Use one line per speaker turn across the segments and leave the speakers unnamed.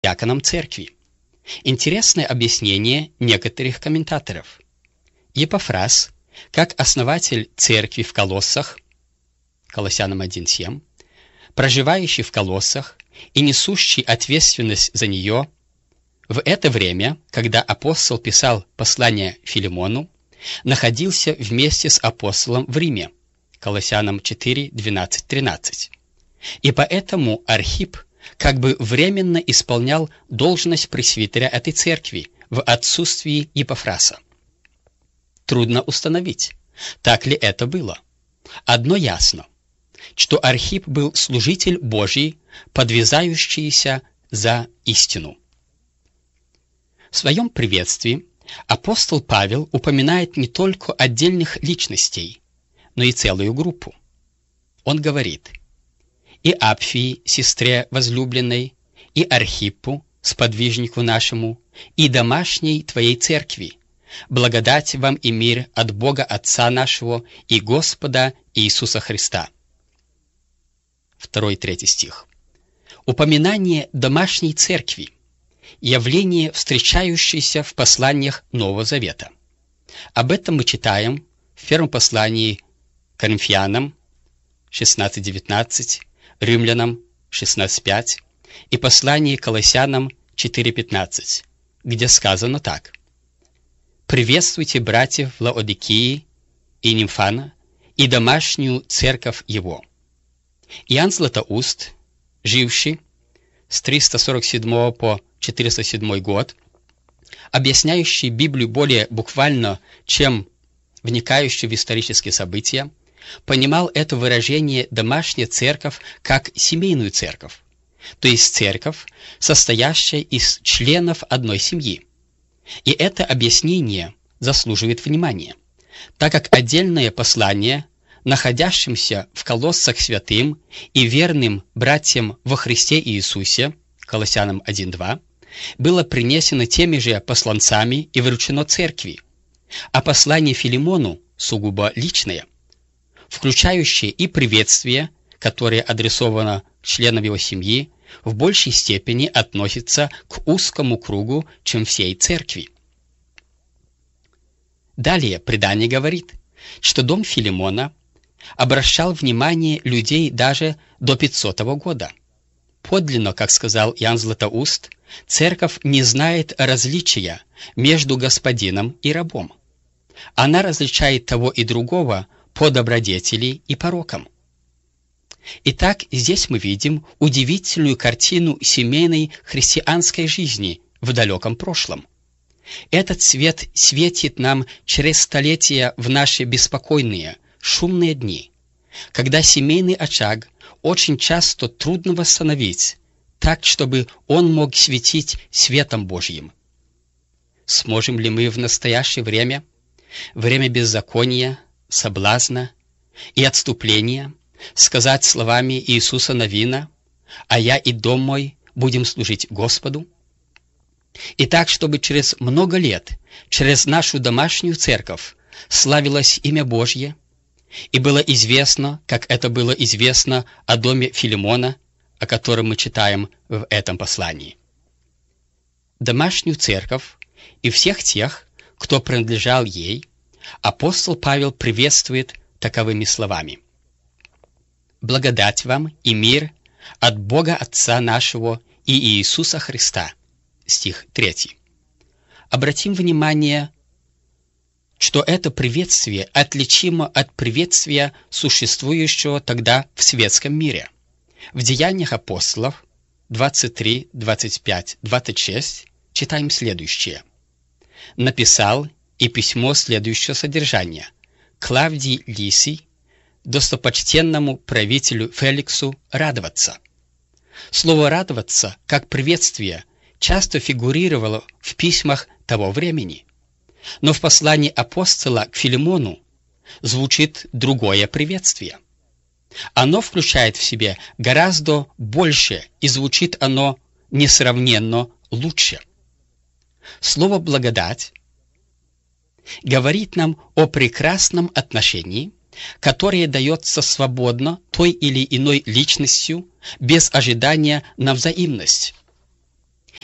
диаконом церкви. Интересное объяснение некоторых комментаторов. Епафрас, как основатель церкви в Колоссах, Колоссянам 1:7, проживающий в Колоссах и несущий ответственность за нее, в это время, когда апостол писал послание Филимону, находился вместе с апостолом в Риме, Колоссянам 4:12-13. И поэтому Архип как бы временно исполнял должность пресвитера этой церкви в отсутствии Епафраса. Трудно установить, так ли это было. Одно ясно, что Архип был служитель Божий, подвязающийся за истину. В своем приветствии апостол Павел упоминает не только отдельных личностей, но и целую группу. Он говорит: «И Апфии, сестре возлюбленной, и Архиппу, сподвижнику нашему, и домашней твоей церкви, благодать вам и мир от Бога Отца нашего и Господа Иисуса Христа». 2-3 стих. Упоминание домашней церкви – явление, встречающееся в посланиях Нового Завета. Об этом мы читаем в первом послании Коринфянам 16:19, Римлянам 16:5 и послании Колоссянам 4:15, где сказано так: «Приветствуйте братьев Лаодикии и Нимфана и домашнюю церковь его». Иоанн Златоуст, живший с 347 по 407 год, объясняющий Библию более буквально, чем вникающий в исторические события, понимал это выражение «домашняя церковь» как семейную церковь, то есть церковь, состоящая из членов одной семьи. И это объяснение заслуживает внимания, так как отдельное послание, находящимся в Колоссах святым и верным братьям во Христе Иисусе, Колоссянам 1:2, было принесено теми же посланцами и вручено церкви, а послание Филимону сугубо личное, включающее и приветствие, которое адресовано членам его семьи, в большей степени относится к узкому кругу, чем всей церкви. Далее предание говорит, что дом Филимона обращал внимание людей даже до 500 года. Подлинно, как сказал Иоанн Златоуст, церковь не знает различия между господином и рабом. Она различает того и другого по добродетели и порокам. Итак, здесь мы видим удивительную картину семейной христианской жизни в далеком прошлом. Этот свет светит нам через столетия в наши беспокойные, шумные дни, когда семейный очаг очень часто трудно восстановить, так, чтобы он мог светить светом Божьим. Сможем ли мы в настоящее время беззакония, соблазна и отступления, сказать словами Иисуса Навина: «А я и дом мой будем служить Господу»? И так, чтобы через много лет, через нашу домашнюю церковь славилось имя Божье, и было известно, как это было известно о доме Филимона, о котором мы читаем в этом послании. Домашнюю церковь и всех тех, кто принадлежал ей, апостол Павел приветствует таковыми словами: «Благодать вам и мир от Бога Отца нашего и Иисуса Христа». Стих 3. Обратим внимание, что это приветствие отличимо от приветствия, существующего тогда в светском мире. В Деяниях апостолов 23, 25, 26 читаем следующее: «Написал и письмо следующего содержания: Клавдий Лисий, достопочтенному правителю Феликсу, радоваться». Слово «радоваться» как приветствие часто фигурировало в письмах того времени. Но в послании апостола к Филимону звучит другое приветствие. Оно включает в себе гораздо больше, и звучит оно несравненно лучше. Слово «благодать» говорит нам о прекрасном отношении, которое дается свободно той или иной личностью без ожидания на взаимность.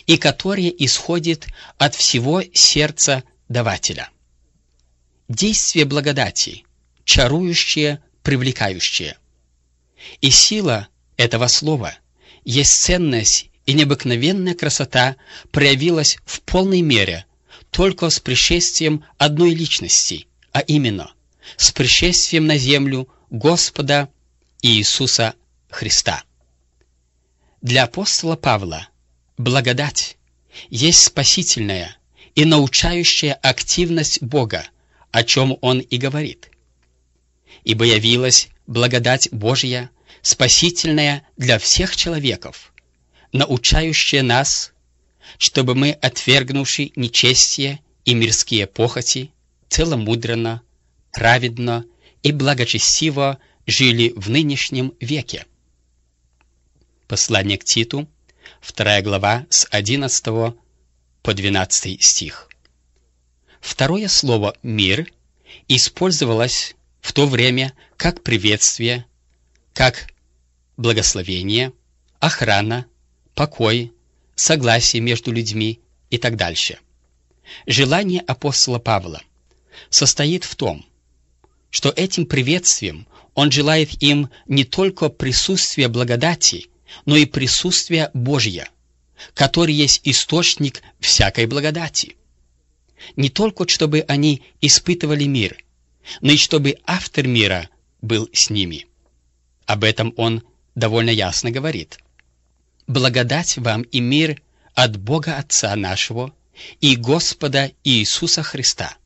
и которое исходит от всего сердца давателя. Действие благодати, чарующее, привлекающее. И сила этого слова, есть ценность и необыкновенная красота проявилась в полной мере только с пришествием одной личности, а именно с пришествием на землю Господа Иисуса Христа. Для апостола Павла благодать есть спасительная и научающая активность Бога, о чем он и говорит. «Ибо явилась благодать Божья, спасительная для всех человеков, научающая нас, чтобы мы, отвергнувши нечестие и мирские похоти, целомудренно, праведно и благочестиво жили в нынешнем веке». Послание к Титу, 2 глава, с 11 по 12 стих. Второе слово «мир» использовалось в то время как приветствие, как благословение, охрана, покой, согласие между людьми и так дальше. Желание апостола Павла состоит в том, что этим приветствием он желает им не только присутствия благодати, но и присутствия Божья, который есть источник всякой благодати. Не только чтобы они испытывали мир, но и чтобы автор мира был с ними. Об этом он довольно ясно говорит. «Благодать вам и мир от Бога Отца нашего и Господа Иисуса Христа».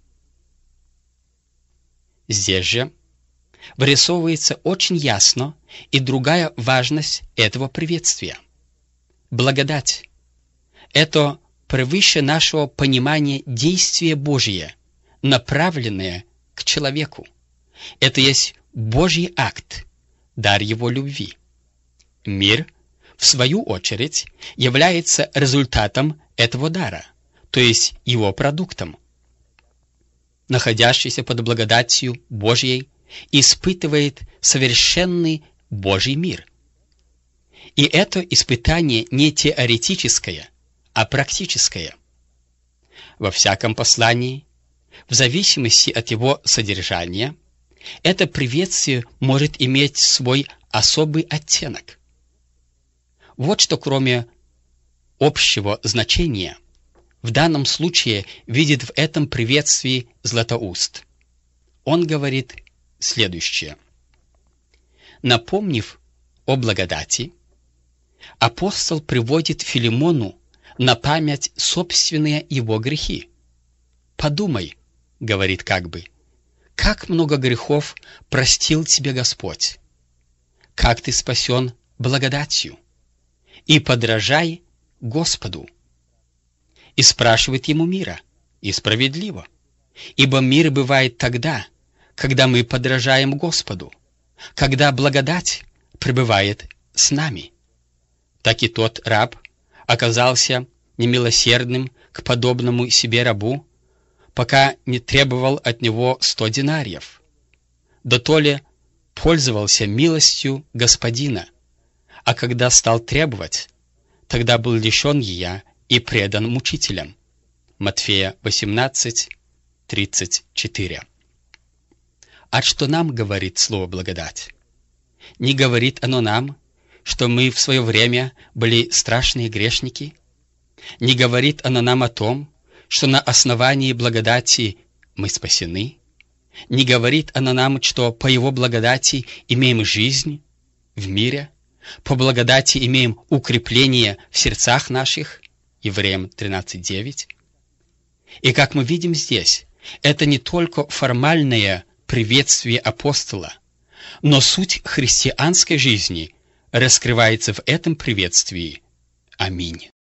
Здесь же вырисовывается очень ясно и другая важность этого приветствия. Благодать — это превыше нашего понимания действие Божие, направленное к человеку. Это есть Божий акт, дар Его любви. Мир, в свою очередь, является результатом этого дара, то есть его продуктом. Находящийся под благодатью Божьей испытывает совершенный Божий мир. И это испытание не теоретическое, а практическое. Во всяком послании, в зависимости от его содержания, это приветствие может иметь свой особый оттенок. Вот что кроме общего значения в данном случае видит в этом приветствии Златоуст. Он говорит следующее. Напомнив о благодати, апостол приводит Филимону на память собственные его грехи. «Подумай, — говорит как бы, — как много грехов простил тебе Господь, как ты спасен благодатью, и подражай Господу». И спрашивает ему мира, и справедливо, ибо мир бывает тогда, когда мы подражаем Господу, когда благодать пребывает с нами. Так и тот раб оказался немилосердным к подобному себе рабу, пока не требовал от него 100 динариев. Да то ли пользовался милостью господина, а когда стал требовать, тогда был лишен ее и предан мучителям. Матфея 18:34. А что нам говорит слово «благодать»? Не говорит оно нам, что мы в свое время были страшные грешники? Не говорит оно нам о том, что на основании благодати мы спасены? Не говорит оно нам, что по Его благодати имеем жизнь в мире, по благодати имеем укрепление в сердцах наших? Евреям 13:9. И как мы видим здесь, это не только формальное приветствие апостола, но суть христианской жизни раскрывается в этом приветствии. Аминь.